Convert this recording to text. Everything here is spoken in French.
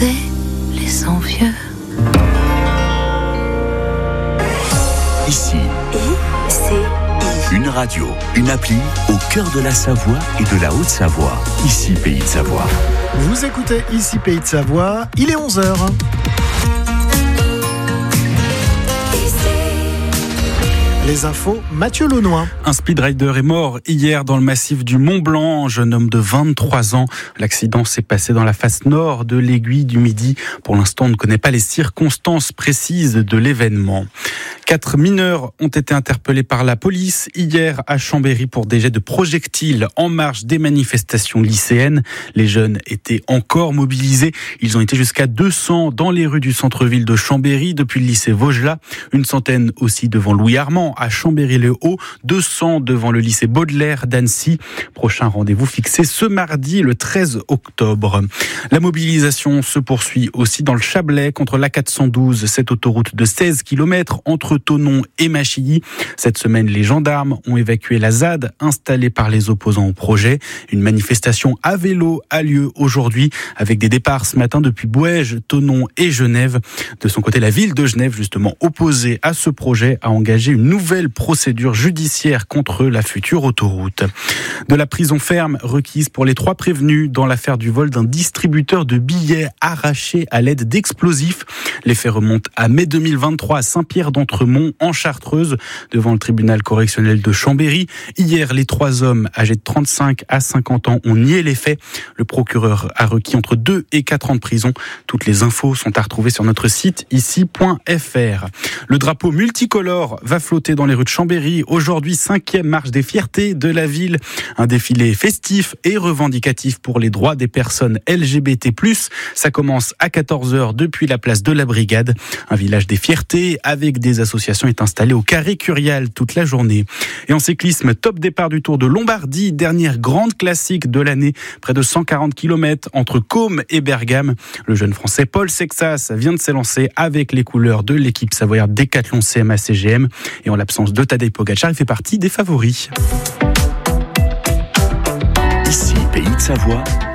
regarder les envieux. Ici, ICI. une radio, une appli au cœur de la Savoie et de la Haute-Savoie. Ici, Pays de Savoie. Vous écoutez Ici Pays de Savoie, il est 11h. Les infos, Mathieu Launois. Un speedrider est mort hier dans le massif du Mont Blanc, un jeune homme de 23 ans. L'accident s'est passé dans la face nord de l'Aiguille du Midi. Pour l'instant, on ne connaît pas les circonstances précises de l'événement. 4 mineurs ont été interpellés par la police hier à Chambéry pour des jets de projectiles en marge des manifestations lycéennes. Les jeunes étaient encore mobilisés. Ils ont été jusqu'à 200 dans les rues du centre-ville de Chambéry depuis le lycée Vaugelas. Une centaine aussi devant Louis Armand à Chambéry-le-Haut. 200 devant le lycée Baudelaire d'Annecy. Prochain rendez-vous fixé ce mardi, le 13 octobre. La mobilisation se poursuit aussi dans le Chablais contre l'A412, cette autoroute de 16 km entre Thonon et Machilly. Cette semaine, les gendarmes ont évacué la ZAD installée par les opposants au projet. Une manifestation à vélo a lieu aujourd'hui avec des départs ce matin depuis Bouèges, Thonon et Genève. De son côté, la ville de Genève, justement opposée à ce projet, a engagé une nouvelle procédure judiciaire contre la future autoroute. De la prison ferme requise pour les 3 prévenus dans l'affaire du vol d'un distributeur de billets arraché à l'aide d'explosifs. Les faits remontent à mai 2023 à Saint-Pierre-d'Entremont en Chartreuse, devant le tribunal correctionnel de Chambéry. Hier, les 3 hommes âgés de 35 à 50 ans ont nié les faits. Le procureur a requis entre 2 et 4 ans de prison. Toutes les infos sont à retrouver sur notre site ici.fr. Le drapeau multicolore va flotter dans les rues de Chambéry. Aujourd'hui, 5e marche des fiertés de la ville. Un défilé festif et revendicatif pour les droits des personnes LGBT+. Ça commence à 14h depuis la place de la Brigade. Un village des fiertés avec des associations est installé au Carré Curial toute la journée. Et en cyclisme, top départ du Tour de Lombardie, dernière grande classique de l'année. Près de 140 km entre Côme et Bergame. Le jeune français Paul Sexas vient de s'élancer avec les couleurs de l'équipe savoyarde Décathlon CMA-CGM. Et en l'absence de Tadej Pogačar, il fait partie des favoris. Ici, Pays de Savoie,